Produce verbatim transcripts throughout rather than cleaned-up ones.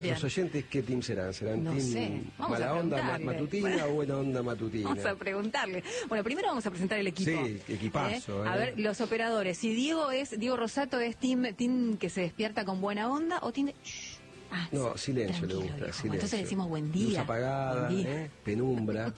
Bien. ¿Los oyentes qué team serán? ¿Serán No team sé. Vamos mala a onda preguntarle. matutina Bueno. o buena onda matutina? Vamos a preguntarle. Bueno, primero vamos a presentar el equipo. Sí, equipazo, ¿Eh? A ¿eh? ver, los operadores. Si Diego es Diego Rosato, ¿es team, team que se despierta con buena onda o team de... Shh. Ah, No, silencio le tranquilo, gusta, Diego. silencio. Entonces le decimos buen día. Luz apagada, Buen día. ¿eh? Penumbra.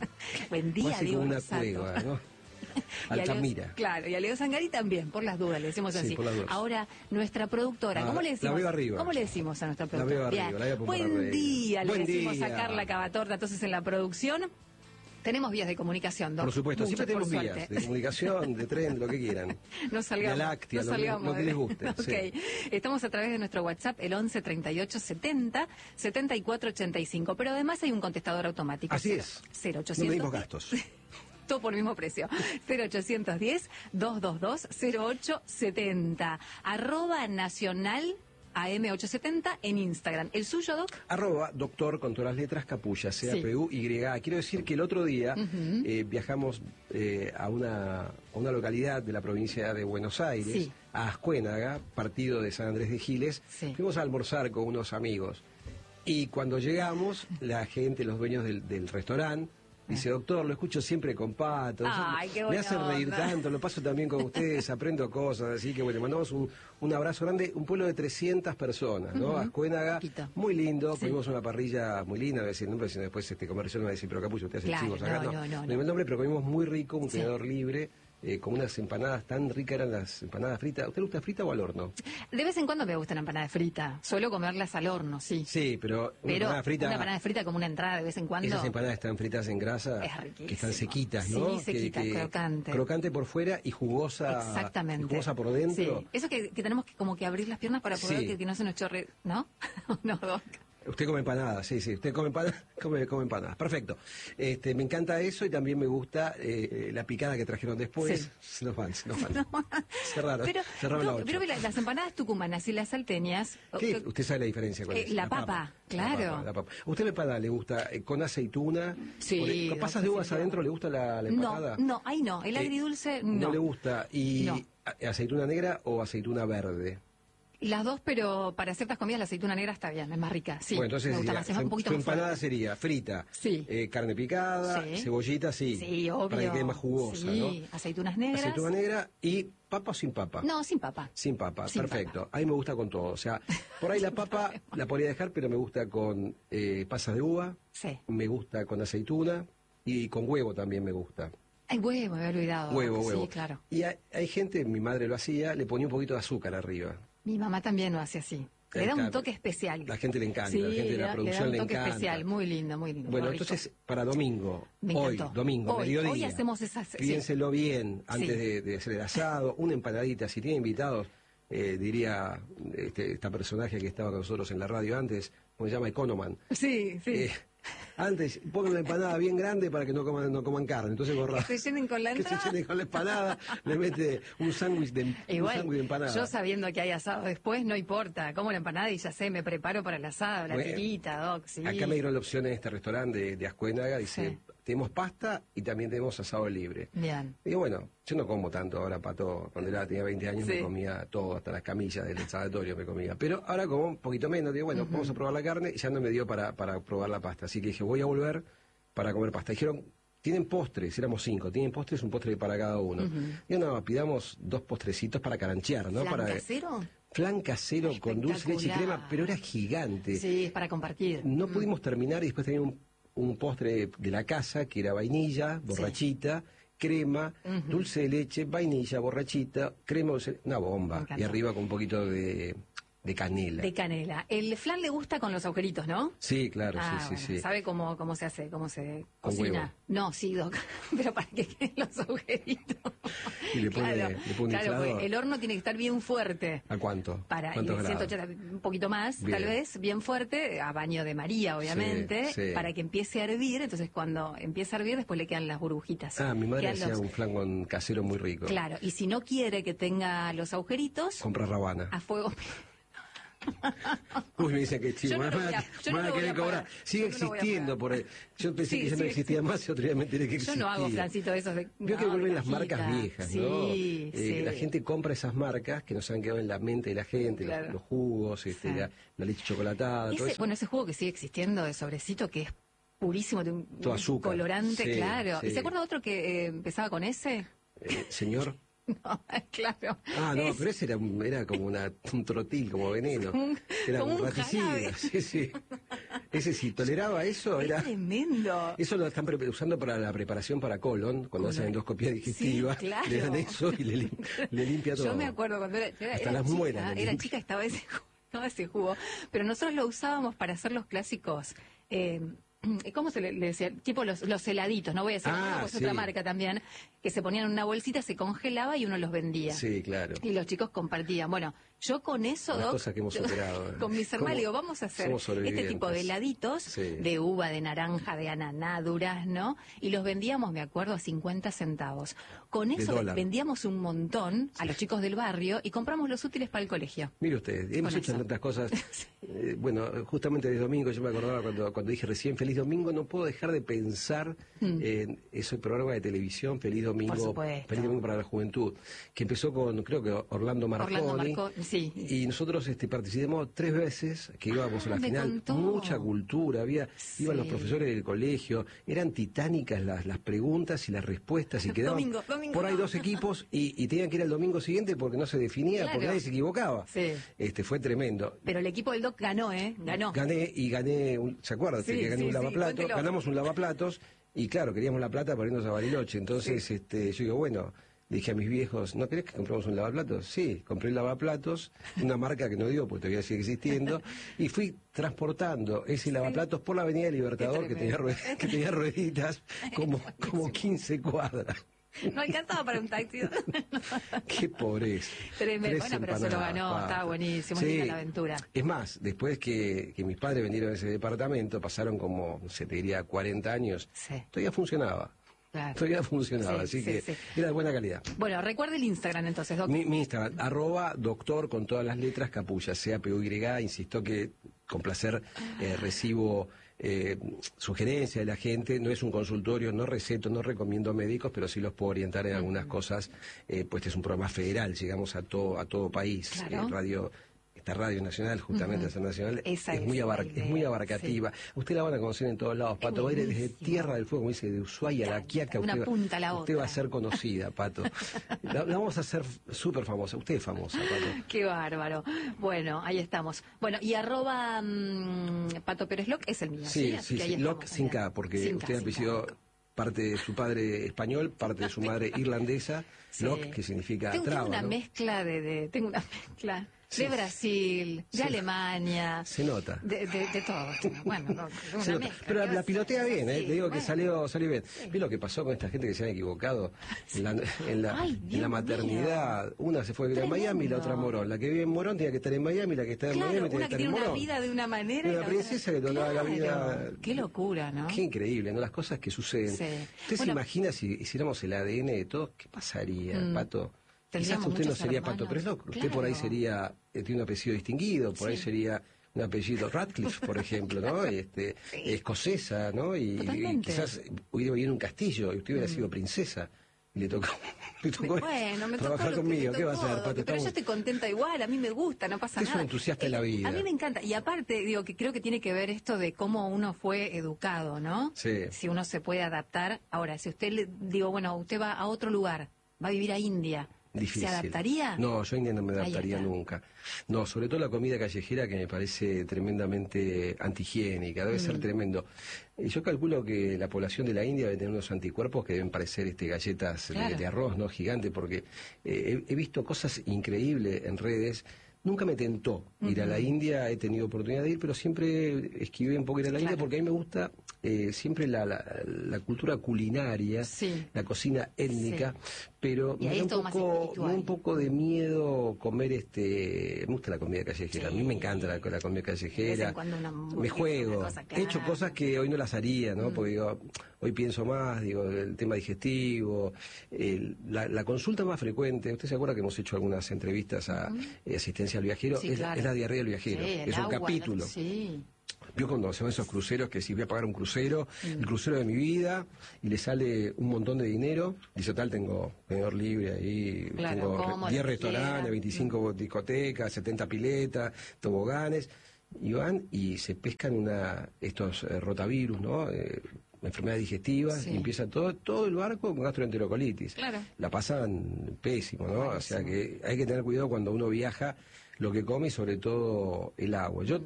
Buen día, Casi Diego como una Rosato. cueva, ¿no? Y a Leo- Altamira. Claro, y a Leo Zangari también, por las dudas, le decimos Sí, así. por las dudas. Ahora, nuestra productora, Ah, ¿cómo le la decimos? veo arriba. ¿Cómo le decimos a nuestra La productora? veo arriba, Bien. la voy a poner Buen arriba. día, le Buen decimos día. a Carla Cavatorta, entonces en la producción. Tenemos vías de comunicación, Doc. Por supuesto, Muchas, siempre tenemos por vías suerte. de comunicación, de tren, de lo que quieran. No salgamos. De láctea, no lo que- salgamos lo que de- les guste, Ok. sí. Estamos a través de nuestro WhatsApp, el once treinta y ocho setenta setenta y cuatro ochenta y cinco. Pero además hay un contestador automático. Así Cero- es. cero No ochocientos medimos gastos. Todo por el mismo precio. cero ochocientos diez, doscientos veintidós, cero ocho setenta. Arroba nacional A M ochocientos setenta en Instagram. ¿El suyo, Doc? Arroba doctor con todas las letras Capulla, C A P U Y A. Quiero decir que el otro día Ujú. eh, viajamos eh, a, una, a una localidad de la provincia de Buenos Aires, Sí. a Ascuénaga, partido de San Andrés de Giles. Sí. Fuimos a almorzar con unos amigos. Y cuando llegamos, la gente, los dueños del, del restaurante, dice, doctor, lo escucho siempre con pato. Ay, qué me buena hace reír onda. tanto, lo paso también con ustedes, aprendo cosas. Así que bueno, mandamos un, un abrazo grande. Un pueblo de trescientas personas, ¿no? Ujú. Ascuénaga, Poquito. muy lindo. Sí. Comimos una parrilla muy linda, voy a decir el nombre, si no después este comercial me va a decir, pero Capucho, usted hace Claro, chivos acá. no, No, no, no, digo no. el nombre, pero comimos muy rico, un Sí. tenedor libre. Eh, con unas empanadas tan ricas eran las empanadas fritas. ¿A usted le gusta frita o al horno? De vez en cuando me gusta la empanada frita. Suelo comerlas al horno, sí. Sí, pero una Pero empanada frita. una empanada frita como una entrada de vez en cuando. Esas empanadas están fritas en grasa, Es riquísimo. que están sequitas, ¿no? Sí, sequita, crocante. Crocante por fuera y jugosa, Exactamente. y jugosa por dentro. Sí. Eso que, que tenemos que como que abrir las piernas para poder Sí. que, que no se nos chorre, ¿no? No, Doc. Usted come empanadas, sí, sí, usted come empanadas, come, come empanadas, perfecto. Este, me encanta eso y también me gusta eh, la picada que trajeron después. Sí. Se nos van, se nos van. Cerraron, Pero, cerraron la Doc, ocho. pero la- las empanadas tucumanas y las salteñas. ¿Qué? o- Usted sabe la diferencia con Eh, eso. la papa, claro. La papa, la papa. ¿A usted la empanada le gusta eh, con aceituna? Sí, ¿O le- ¿Con pasas de sí, uvas sí. adentro le gusta la, la No, empanada? no, ahí no. El Eh, agridulce, no. No le gusta. ¿Y No. a- aceituna negra o aceituna verde? Las dos, pero para ciertas comidas la aceituna negra está bien, es más rica. Sí, Bueno, entonces me gusta diría, más, es su, un poquito su más empanada fuerte. sería frita, Sí. eh, carne picada, Sí. cebollita, sí, Sí, obvio. para que quede más jugosa, Sí, ¿no? aceitunas negras. Aceituna negra y papa o sin papa. No, sin papa. Sin papa, Sin perfecto. papa. A mí me gusta con todo. O sea, por ahí la papa la podría dejar, pero me gusta con eh, pasas de uva, Sí. me gusta con aceituna y con huevo también me gusta. Ay, huevo, me había olvidado. Huevo, Sí, huevo. claro. Y hay, hay gente, mi madre lo hacía, le ponía un poquito de azúcar arriba. Mi mamá también lo hace así. Le Ahí da un está. toque especial. La gente le encanta, Sí, la gente de le la da- producción le le da un toque encanta. especial, muy lindo, muy lindo. Bueno, muy rico. entonces, para domingo, Me hoy, encantó. domingo, Hoy, mediodía. hoy hacemos esas- sí. Piénselo bien antes Sí. de, de hacer el asado, una empanadita. Si tiene invitados, eh, diría este, esta personaje que estaba con nosotros en la radio antes, como se llama Economan. Sí, sí. Eh, antes, pongan una empanada bien grande para que no coman, no coman carne. Entonces, borra. Que se llenen con la Que se entrada. llenen con la empanada, le mete un sándwich de, un Igual, sándwich de empanada. yo sabiendo que hay asado después, no importa. Como la empanada y ya sé, me preparo para el asado, la Bueno, tirita, Doc, sí. Acá me dieron la opción en este restaurante de, de Ascuénaga, dice, Sí. tenemos pasta y también tenemos asado libre. Bien. Digo, bueno, yo no como tanto ahora, Pato. Cuando era, tenía veinte años Sí. me comía todo, hasta las camillas del sanatorio me comía. Pero ahora como un poquito menos, digo, bueno, vamos a probar la carne y ya no me dio para, para probar la pasta. Así que dije, voy a volver para comer pasta. Dijeron, tienen postres, éramos cinco, tienen postres, un postre para cada uno. Digo, no, pidamos dos postrecitos para caranchear, ¿no? ¿Flan para casero? Flan casero con dulce de leche y crema, Espectacular. pero era gigante. Sí, es para compartir. No Mm. pudimos terminar y después tenía un, un postre de la casa que era vainilla, borrachita, crema, Ujú. dulce de leche, vainilla, borrachita, crema, dulce, una Me bomba. encantó. Y arriba con un poquito de, de canela. De canela. El flan le gusta con los agujeritos, ¿no? Sí, claro, Ah, sí, bueno, sí, sí. ¿sabe cómo, cómo se hace? ¿Cómo se Con cocina? huevo. No, sí, Doc. Pero para que queden los agujeritos. Y le pone- claro, le pone un claro, inflador. porque el horno tiene que estar bien fuerte. ¿A cuánto? Para y ¿Cuántos de grados? ciento ochenta, un poquito más, Bien. tal vez, bien fuerte, a baño de María, obviamente, Sí, sí. para que empiece a hervir. Entonces, cuando empieza a hervir, después le quedan las burbujitas. Ah, mi madre Quedan hacía los- un flan con casero muy rico. Claro, y si no quiere que tenga los agujeritos, Compra rabana. a fuego. Uy, me dicen que sí, Yo no van lo voy a- a, yo no van a lo voy querer a cobrar. pagar. Sigue Yo no lo voy a existiendo pagar. por ahí. Yo pensé Sí, que ya no sí, existía sí. más y otro día me enteré que Yo existía. no hago flancito de esos de... Veo que no, vuelven de las marcas cajita. viejas, Sí, ¿no? Eh, sí. La gente compra esas marcas que no se han quedado en la mente de la gente, los- Claro. los, jugos, este, Sí. la, la leche chocolatada, todo Ese, eso. bueno, ese jugo que sigue existiendo de sobrecito, que es purísimo, de un, Todo un azúcar. colorante, Sí, claro. sí. ¿Y se acuerda otro que eh, empezaba con ese? Eh, señor. No, claro. Ah, no, Es pero ese era, un- era como una, un trotil, como veneno. como un- Era como un un raticida. jarabe. Sí, sí. Ese sí, toleraba eso, era... tremendo. Eso lo están pre- usando para la preparación para colon, cuando hacen endoscopia digestiva. Sí, claro. Le dan eso y le, lim- le limpia todo. Yo me acuerdo cuando era, era, Hasta era las chica, muelas le era limpia. chica, estaba ese, jugo, estaba ese jugo, pero nosotros lo usábamos para hacer los clásicos. Eh, ¿Cómo se le, le decía? Tipo los, los heladitos, no voy a decir, Ah, no, pues sí. otra marca también, que se ponían en una bolsita, se congelaba y uno los vendía. Sí, claro. Y los chicos compartían. Bueno, yo con eso, Las Doc, cosas que hemos yo- superado, ¿eh? con mis hermanos, ¿Cómo digo, vamos a hacer somos este sobrevivientes? tipo de heladitos Sí. de uva, de naranja, de ananá, durazno, y los vendíamos, me acuerdo, a cincuenta centavos. Con De eso dólar. vendíamos un montón a los chicos del barrio y compramos los útiles para el colegio. Mire usted, hemos Con hecho eso. tantas cosas. Eh, bueno, justamente de domingo, yo me acordaba cuando, cuando dije recién Feliz Domingo, no puedo dejar de pensar en ese programa de televisión, Feliz Domingo, Mm. Por supuesto. Feliz Domingo para la Juventud, que empezó con, creo que Orlando Marconi. Orlando Marco, sí. Y nosotros este, participamos tres veces, que íbamos a la Ah, me final, contó. mucha cultura, había, Sí. iban los profesores del colegio, eran titánicas las, las preguntas y las respuestas, y quedaban Domingo, domingo. por ahí dos equipos y, y tenían que ir al domingo siguiente porque no se definía, Claro. porque nadie se equivocaba. Sí. Este, fue tremendo. Pero el equipo del Doc ganó, ¿eh? Ganó. Gané y gané, un, ¿se acuerda? Sí, que gané sí, un sí, lavaplatos, cuéntelo. ganamos un lavaplatos y claro, queríamos la plata para irnos a Bariloche. Entonces este, yo digo, bueno, le dije a mis viejos, ¿no querés que compremos un lavaplatos? Sí, compré el lavaplatos, una marca que no dio porque todavía sigue existiendo, y fui transportando ese lavaplatos por la Avenida Libertador Qué que tenía, tremendo. rue- que tenía rueditas como, como quince cuadras. No alcanzaba para un taxi. Qué pobreza. Tremendo. Tres Bueno, pero se lo empanadas, ganó, papa. estaba buenísimo, Sí. linda la aventura. Es más, después que, que mis padres vendieron ese departamento, pasaron como, no sé, te diría cuarenta años, Sí. todavía funcionaba. Claro. Todavía funcionaba, Sí, así sí, que sí. era de buena calidad. Bueno, recuerde el Instagram entonces, Doc. Mi, mi Instagram, arroba doctor con todas las letras, Capulla, C A P U Y, insisto que con placer eh, recibo eh, sugerencias de la gente, no es un consultorio, no receto, no recomiendo médicos, pero sí los puedo orientar en algunas cosas, eh, pues este es un programa federal, llegamos a todo, a todo país, Claro. eh, radio... Esta radio nacional, justamente esa nacional, Esa es, es muy la abar- idea, es muy abarcativa. Usted la van a conocer en todos lados, Pato. Va a ir desde buenísimo. Tierra del Fuego, como dice, de Ushuaia a la Quiaca. Una Usted, va- punta a la usted otra. va a ser conocida, Pato. La, la vamos a hacer súper famosa. Usted es famosa, Pato. Qué bárbaro. Bueno, ahí estamos. Bueno, y arroba mm, Pato Pérez Loc es el mío. Sí, Así sí, que ahí sí. Loc estamos sin también. K, porque Sin K, usted ha sin apellido K. parte de su padre español, parte de su madre irlandesa. Sí. Loc, que significa tengo, traba, tengo una ¿no? mezcla de, de- tengo una mezcla Sí. de Brasil, de Sí. Alemania, Se nota. de, de, de todo. Bueno, no, tengo Se una nota. mezcla. Pero ¿qué la, va la a pilotea ser? bien, ¿eh? Sí, Le digo que bueno. salió, salió bien. ¿Ves lo que pasó con esta gente que se han equivocado? En la, en la, Ay, en Dios la maternidad. Una se fue a vivir a Tremendo. Miami y la otra a Morón. La que vive en Morón tiene que estar en Miami, la que está en Claro, Miami tiene una que que estar en tiene una Morón. vida de una manera. y Una la otra- princesa que tomaba la vida- Claro. Qué locura, ¿no? Qué increíble, ¿no? Las cosas que suceden. Sí. ¿Usted se Bueno. imagina si hiciéramos el A D N de todos? ¿Qué pasaría, Mm. Pato? Quizás Tendríamos usted no muchos sería hermanos. Pato Pérez Loc. Usted por ahí Claro. sería, eh, tiene un apellido distinguido, por ahí Sí. sería un apellido Radcliffe, por ejemplo, ¿no? Este, Sí. escocesa, ¿no? Y, y Totalmente. quizás hubiera vivido en un castillo y usted hubiera sido princesa. Y le tocó, le tocó Bueno, me tocó trabajar lo que conmigo. me ¿Qué va a tocó, hacer, Pato? Pero yo Estamos- estoy contenta igual, a mí me gusta, no pasa Usted es nada. un entusiasta de la Eh, vida. A mí me encanta. Y aparte, digo, que creo que tiene que ver esto de cómo uno fue educado, ¿no? Sí. Si uno se puede adaptar. Ahora, si usted, le digo, bueno, usted va a otro lugar, va a vivir a India, Difícil. ¿se adaptaría? No, yo a India no me Ahí adaptaría está. nunca. No, sobre todo la comida callejera que me parece tremendamente antihigiénica, debe Mm. ser tremendo. Y yo calculo que la población de la India debe tener unos anticuerpos que deben parecer este, galletas de- Claro. de, arroz, ¿no? Gigante, porque eh, he, he visto cosas increíbles en redes. Nunca me tentó ir a la India, he tenido oportunidad de ir, pero siempre esquivé un poco ir a la India Claro. porque a mí me gusta eh, siempre la, la- la cultura culinaria, Sí. la cocina étnica, pero Y me ahí da es un todo más poco, me da espiritual. un poco de miedo comer este, me gusta la comida callejera, Sí. a mí me encanta la, la comida De vez callejera, en cuando una me hamburguesa, juego, una cosa, he hecho claro. cosas que hoy no las haría, ¿no? Mm. Porque digo, hoy pienso más, digo, el tema digestivo, el- la, la consulta más frecuente, ¿usted se acuerda que hemos hecho algunas entrevistas a eh, asistencia al viajero? Sí, es, claro. es la diarrea del viajero, Sí, el es un agua, capítulo. el- Sí. Vio cuando se van esos cruceros que si voy a pagar un crucero, Mm. el crucero de mi vida, y le sale un montón de dinero, dice tal, tengo tenedor libre ahí, Claro, tengo re- como diez lo que restaurantes, quiera. veinticinco discotecas, setenta piletas, toboganes, y van y se pescan una estos eh, rotavirus, ¿no? Eh, enfermedades digestivas, Sí. y empieza todo todo el barco con gastroenterocolitis. Claro. La pasan pésimo, ¿no? Buenísimo. O sea que hay que tener cuidado cuando uno viaja, lo que come y sobre todo el agua. Yo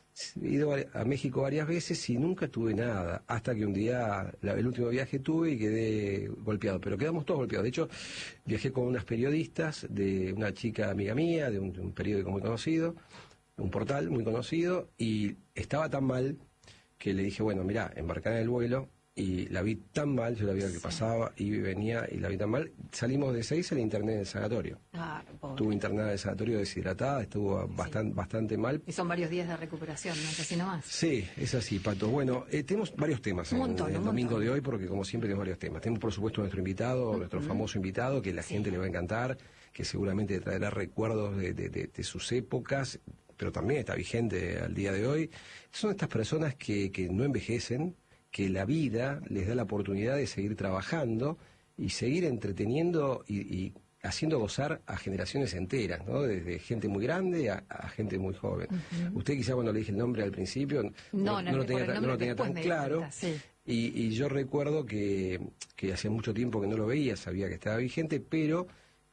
he ido a México varias veces y nunca tuve nada, hasta que un día, la- el último viaje tuve y quedé golpeado, pero quedamos todos golpeados. De hecho, viajé con unas periodistas, de una chica amiga mía, de un, de un periódico muy conocido, un portal muy conocido, y estaba tan mal que le dije, bueno, mirá, embarcar en el vuelo, y la vi tan mal, yo la vi que Sí. pasaba y venía y la vi tan mal, salimos de seis y la interné en el sanatorio. Ah, pobre. Estuvo internada en el sanatorio deshidratada, estuvo bastante, bastante mal. Y son varios días de recuperación, ¿no? Casi nomás. Sí, es así, Pato. Bueno, eh, tenemos varios temas Un en montón, el un domingo montón. de hoy, porque como siempre tenemos varios temas. Tenemos, por supuesto, nuestro invitado, nuestro famoso invitado, que la Sí. gente le va a encantar, que seguramente traerá recuerdos de, de- de- de sus épocas, pero también está vigente al día de hoy. Son estas personas que, que no envejecen, que la vida les da la oportunidad de seguir trabajando y seguir entreteniendo y, y haciendo gozar a generaciones enteras, ¿no? Desde gente muy grande a, a gente muy joven. Usted quizá cuando le dije el nombre al principio no, No, no, lo por tenía, el tan- no nombre lo tenía después tan me di claro. cuenta, sí. Y, y yo recuerdo que, que hacía mucho tiempo que no lo veía, sabía que estaba vigente, pero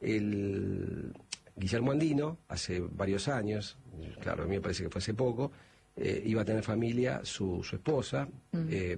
el Guillermo Andino, hace varios años, claro, a mí me parece que fue hace poco, eh, iba a tener familia su, su esposa, eh,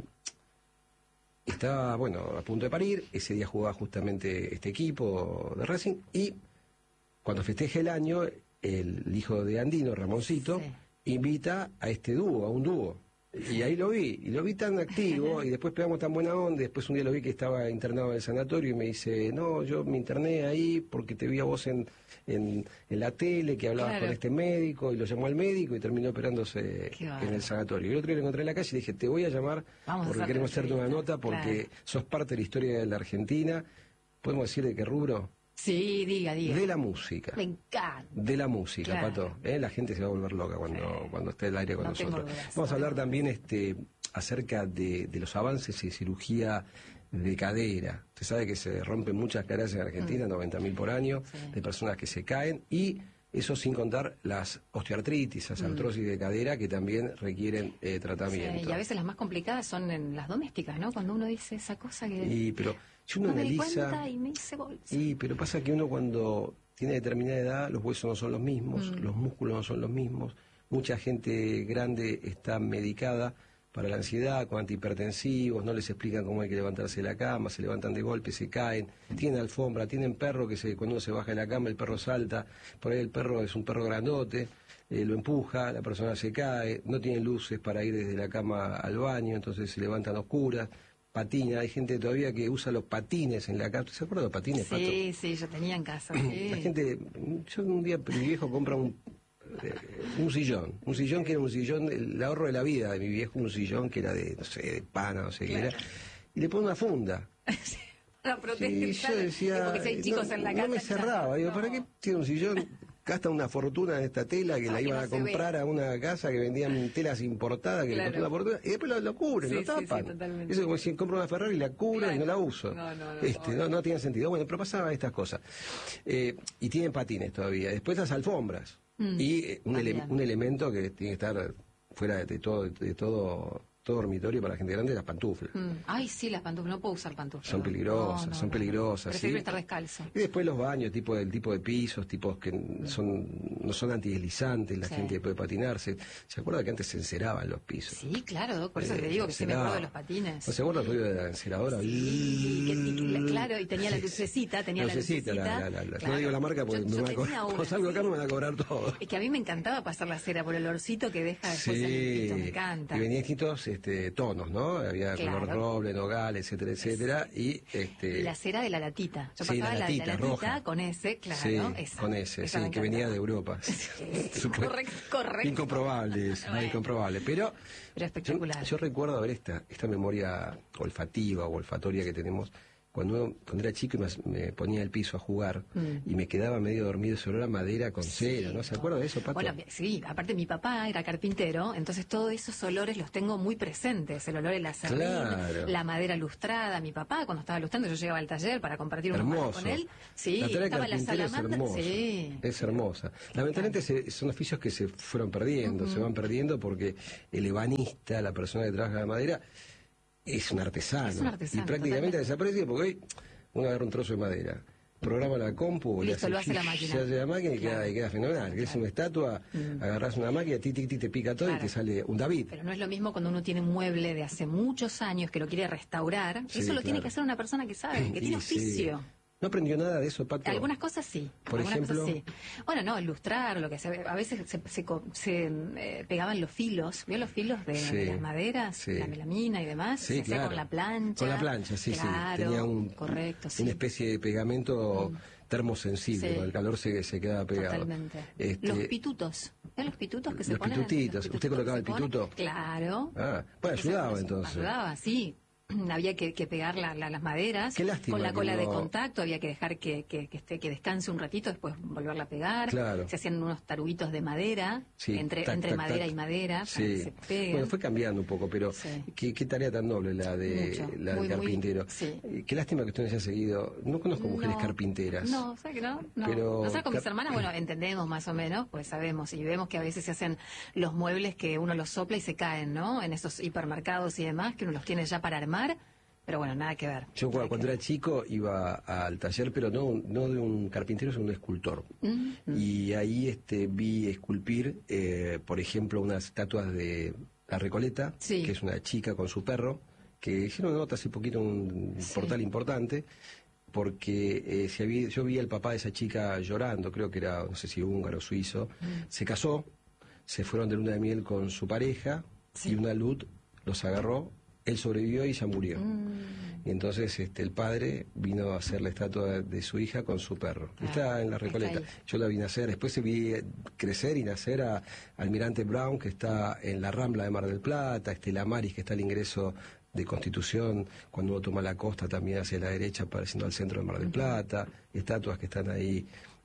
estaba, bueno, a punto de parir, ese día jugaba justamente este equipo de Racing, y cuando festeje el año, el hijo de Andino, Ramoncito, Sí. invita a este dúo, a un dúo. Y ahí lo vi, y lo vi tan activo, y después pegamos tan buena onda, y después un día lo vi que estaba internado en el sanatorio, y me dice, no, yo me interné ahí porque te vi a vos en, en, en la tele, que hablabas Claro. con este médico, y lo llamó al médico, y terminó operándose Qué en bárbaro. el sanatorio. Y el otro día lo encontré en la calle, y dije, te voy a llamar, Vamos a porque hacer queremos la hacerte una entrevista, nota, porque claro. sos parte de la historia de la Argentina. ¿Podemos decir de qué rubro? Sí, diga, diga. De la música. Me encanta. De la música, Claro. Pato. ¿eh? La gente se va a volver loca cuando, Sí. cuando esté al aire con No tengo nosotros. dudas, Vamos a no hablar tengo también este acerca de, de los avances en cirugía de cadera. Usted sabe que se rompen muchas caderas en Argentina, noventa mil por año, Sí. de personas que se caen, y eso sin contar las osteoartritis, las artrosis de cadera, que también requieren eh, Sí, tratamiento. y a veces las más complicadas son en las domésticas, ¿no? Cuando uno dice esa cosa que Y, pero si uno no me di analiza... cuenta y me hice bolsa. Y, pero pasa que uno cuando tiene determinada edad, los huesos no son los mismos, los músculos no son los mismos. Mucha gente grande está medicada para la ansiedad, con antihipertensivos, no les explican cómo hay que levantarse de la cama, se levantan de golpe, se caen, tienen alfombra, tienen perro que se, cuando uno se baja de la cama el perro salta, por ahí el perro es un perro grandote, eh, lo empuja, la persona se cae, no tienen luces para ir desde la cama al baño, entonces se levantan a oscuras, patina, hay gente todavía que usa los patines en la casa. ¿Se acuerdan de los patines, Pato? Sí, sí, yo tenía en casa. Sí. La gente, yo un día mi viejo compra un, eh, un sillón, un sillón que era un sillón, el ahorro de la vida de mi viejo, un sillón que era de, no sé, de pana, no sé qué era, y le pone una funda. La protesta, Y yo claro, decía, porque si hay chicos no, en la no casa. me cerraba, digo, no. ¿para qué tiene un sillón? Gasta una fortuna en esta tela que No, la que iban no a se comprar ve. a una casa que vendían telas importadas que Claro. le costó una fortuna, y después lo, lo cubren, Sí, lo sí, sí, tapan. totalmente. Eso es como si compro una Ferrari y la cubro Claro. y no la uso. No, no, no, este, no, no tiene sentido. Bueno, pero pasaba estas cosas. Eh, y tienen patines todavía. Después las alfombras. Mm, Y eh, un, ele- también. un elemento que tiene que estar fuera de todo, de todo, todo dormitorio para la gente grande, las pantuflas. Mm. Ay, sí, las pantuflas. No puedo usar pantuflas. Son no. peligrosas, No, no, son no. peligrosas. Prefiero ¿sí? estar descalzo. Y después los baños, tipo del tipo de pisos, tipos que son no son antideslizantes, la Sí. gente puede patinarse. ¿Se acuerda que antes se enceraban los pisos? Sí, claro, por eso Eh, te digo que sí me acuerdo de enceraba. los patines. ¿No se acuerda el ruido de la enceradora? Sí, que- y que- claro, y tenía la lucecita, tenía la lucecita, lucecita. la- la- la- Claro. No digo la marca porque Yo- me yo van a cobrar. tenía Cuando una, salgo acá sí. me van a cobrar todo. Es que a mí me encantaba pasar la cera por el olorcito que deja después el pito, me encanta. Y venían distintos, este, tonos, ¿no? Había Claro. color roble, nogal, etcétera, etcétera. Y este, La cera de la latita. Yo sí, pasaba la la, latita, la latita roja. con ese, claro. sí, esa, con ese, esa sí, me que venía encantaba. de Europa. Supuesto. Correcto, correcto. Incomprobable, eso, Bueno. incomprobable. Pero, Pero espectacular. Yo, yo recuerdo, a ver, esta, esta memoria olfativa o olfatoria que tenemos. Cuando, cuando era chico y me, me ponía el piso a jugar Mm. y me quedaba medio dormido, ese olor a madera con Sí, cera, ¿no? ¿Se acuerda de eso, Pato? Bueno, sí, aparte mi papá era carpintero, entonces todos esos olores los tengo muy presentes. El olor del acerrín, Claro. la madera lustrada. Mi papá, cuando estaba lustrando, yo llegaba al taller para compartir unos mates Hermoso. con él. Sí, la tarea de estaba la carpintero es salamandra. hermosa. Sí. Es hermosa. Lamentablemente se- son oficios que se fueron perdiendo, se van perdiendo porque el ebanista, la persona que trabaja la madera, es un artesano. Es un artesano, y prácticamente totalmente. desaparece porque hoy uno agarra un trozo de madera, programa la compu, le Listo, lo hace la máquina. se hace la máquina y, Claro. queda, y queda fenomenal. Que es una estatua, agarras una máquina, ti, ti, ti, te pica todo y Claro. te sale un David. Pero no es lo mismo cuando uno tiene un mueble de hace muchos años que lo quiere restaurar. Sí, Eso lo tiene claro. que hacer una persona que sabe, que Y tiene sí. oficio. ¿No aprendió nada de eso, Pato? Algunas cosas sí. Por algunas ejemplo. cosas sí. Bueno, no, ilustrar, lo que se, a veces se, se, co- se, eh, pegaban los filos. ¿Vio los filos de, Sí, de las maderas? sí. La melamina y demás. Sí, se hacía claro. con la plancha. Con la plancha, sí, Claro, sí. Tenía un, correcto, sí. una especie de pegamento termosensible, Sí. con el calor se, se quedaba pegado. Totalmente. Este, Los pitutos. ¿Ven los pitutos que se Los ponen? pitutitos. Los ¿Usted colocaba el que se ponen. pituto? Claro. Ah, bueno, Esa ayudaba cosa, entonces. Ayudaba, sí. Había que, que pegar la- la- las maderas Qué lástima con la que cola de no- contacto, había que dejar que, que, que esté, que descanse un ratito, después volverla a pegar. Claro. Se hacían unos taruguitos de madera, Sí, entre, tac, entre tac, madera tac. y madera, para que Sí. se peguen. Bueno, fue cambiando un poco, pero Sí. qué, qué tarea tan noble la de Mucho. la del Muy, muy- carpintero. sí. Eh, Qué lástima que usted no haya seguido. No conozco mujeres No, carpinteras. No, ¿sabes que no? No. Pero Nosotros con mis car- hermanas, bueno, entendemos más o menos, pues sabemos y vemos que a veces se hacen los muebles que uno los sopla y se caen, ¿no? En esos hipermercados y demás, que uno los tiene ya para armar, pero bueno, nada que ver. Yo Nada cuando, cuando que era chico iba al taller, pero no, no de un carpintero, sino de un escultor. Mm, Y ahí este, vi esculpir, eh, por ejemplo, unas estatuas de la Recoleta, Sí. que es una chica con su perro, que hicieron una nota hace poquito en un Sí. portal importante, porque eh, se había- yo vi al papá de esa chica llorando, creo que era, no sé si húngaro o suizo, Mm. se casó, se fueron de luna de miel con su pareja, Sí. y una luz los agarró, él sobrevivió y ella murió. Mm. Y entonces este, el padre vino a hacer la estatua de su hija con su perro. Ah, está en la está Recoleta. ahí. Yo la vi nacer. Después se vi eh, crecer y nacer a Almirante Brown, que está en la Rambla de Mar del Plata, Estela Maris, que está al ingreso de Constitución, cuando uno toma la costa también hacia la derecha, pareciendo al centro de Mar del Plata, estatuas que están ahí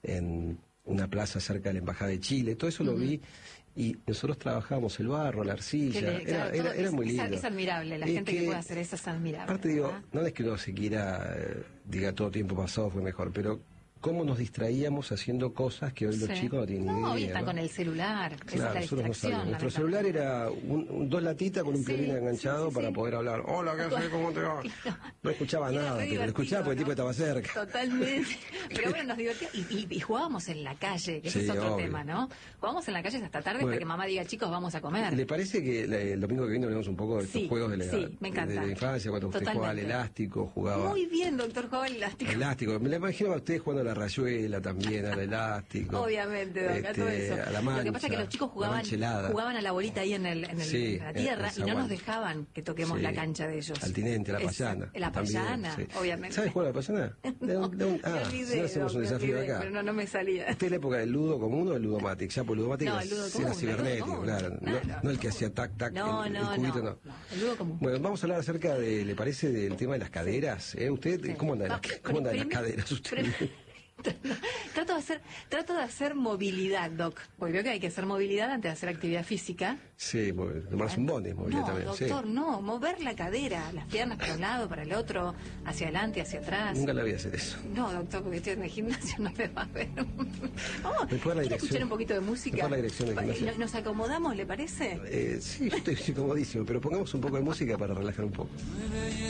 en una plaza cerca de la Embajada de Chile. Todo eso lo vi. Y nosotros trabajábamos el barro, la arcilla, Que le- era, claro, era, todo era es- muy es- lindo. es admirable, la Es gente que puede hacer eso es admirable, Aparte digo, ¿verdad? no es que uno se quiera, eh, diga todo tiempo pasado fue mejor, pero cómo nos distraíamos haciendo cosas que hoy los Sí. chicos no tienen No, ni idea. hoy están ¿no? con el celular. Esa Claro, es la nosotros no distracción. sabíamos. Nuestro celular lamentablemente. era un, un- dos latitas con un Sí, piolín sí, enganchado sí, para sí. poder hablar. Hola, ¿qué haces? ¿Cómo te va? Claro. No escuchaba Y era nada, re pero lo escuchaba porque el tipo divertido, estaba cerca. Totalmente. Pero bueno, nos divertíamos. Y, y- y jugábamos en la calle, que ese Sí, es otro obvio. tema, ¿no? Jugábamos en la calle hasta tarde Bueno. hasta que mamá diga, chicos, vamos a comer. ¿Le parece que la- el domingo que viene hablamos un poco de estos Sí, juegos de la, sí, me encanta. de la infancia, cuando usted jugaba al Totalmente. elástico, jugaba... Muy bien, doctor Jugaba el elástico. Elástico, me la imagino a ustedes jugando a la rayuela también, al elástico. Obviamente, Doc, a este, todo eso. a la mancha, Lo que pasa es que los chicos la jugaban, mancha helada. jugaban a la bolita ahí en, el, en, el- Sí, en la en- tierra en y no nos Zaguán. dejaban que toquemos Sí. la cancha de ellos. Al tinente, a la Es- payana. La también, payana, sí. obviamente. ¿Sabes jugar a la payana? De un- de un- Me ah, olvidé, si no hacemos Doc, un me desafío olvidé, acá. pero no, no me salía. ¿Esta es la época del ludo común o del ludomatic? Ya por ludomatic No, era, el ludo era común, el ludo cibernético, común. claro. No, Claro. no el que hacía tac, tac, No, el, el no, cubito, no, no. no, el ludo común. Bueno, vamos a hablar acerca de, ¿le parece, del tema de las caderas? ¿Eh? ¿Usted Sí. cómo anda de las, Va, cómo anda de las primero- caderas usted? primero- trato de hacer trato de hacer movilidad, Doc, porque veo que hay que hacer movilidad antes de hacer actividad física. Sí, porque tomarse un bondi, movilidad No, también. sí. doctor, no, mover la cadera, las piernas para un lado, para el otro, hacia adelante, hacia atrás. Nunca la voy a hacer eso. No, doctor, porque estoy en el gimnasio, no me va a ver. Vamos, ¿Me puede dar la ¿quiere dirección? escuchar un poquito de música? ¿Me puede dar la dirección del gimnasio? ¿Nos- ¿Nos acomodamos, le parece? Eh, sí, yo estoy comodísimo, pero pongamos un poco de música para relajar un poco.